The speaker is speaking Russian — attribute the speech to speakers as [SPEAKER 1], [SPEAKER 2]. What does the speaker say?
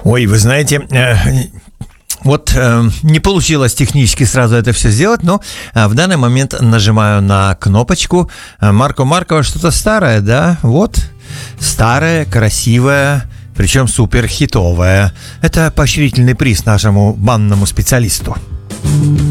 [SPEAKER 1] Ой, вы знаете, не получилось технически сразу это все сделать, но в данный момент нажимаю на кнопочку. Марко Маркова что-то старое, да? Вот, старое, красивое, причем супер хитовое. Это поощрительный приз нашему банному специалисту.